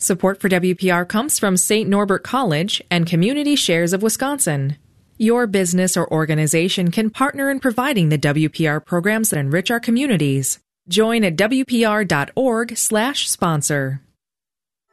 Support for WPR comes from St. Norbert College and Community Shares of Wisconsin. Your business or organization can partner in providing the WPR programs that enrich our communities. Join at WPR.org/sponsor.